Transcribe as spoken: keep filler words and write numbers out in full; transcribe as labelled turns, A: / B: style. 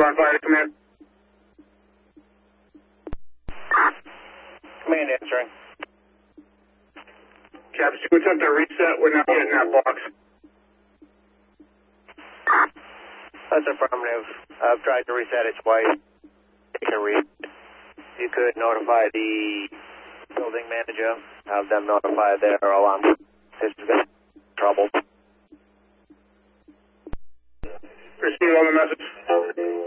A: on fire, command.
B: Command answering.
A: Captain, two attempt to reset. We're not getting that box.
B: That's affirmative. I've tried to reset it twice. You can read. You could notify the building manager, have them notify their alarm system. Trouble.
A: Receive on the message.